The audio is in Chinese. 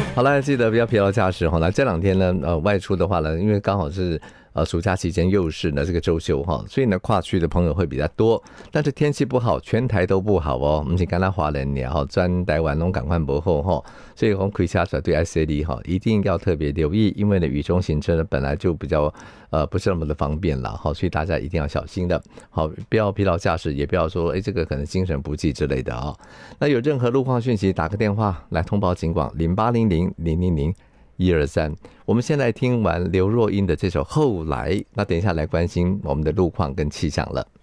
好了，记得不要疲劳驾驶哈。那这两天呢，外出的话呢，因为刚好是暑假期间又是呢这个周休哈，所以呢跨区的朋友会比较多。但是天气不好，全台都不好哦。我们是刚才华人呀哈，专台湾拢赶快不后哈，所以我们开车出来对 ICD 哈，一定要特别留意，因为呢雨中行车呢本来就比较不是那么的方便啦哈，所以大家一定要小心的。好，不要疲劳驾驶，也不要说这个可能精神不济之类的啊。那有任何路况讯息，打个电话来通报警广0800-000-123。我们先来听完刘若英的这首《后来》，那等一下来关心我们的路况跟气象了。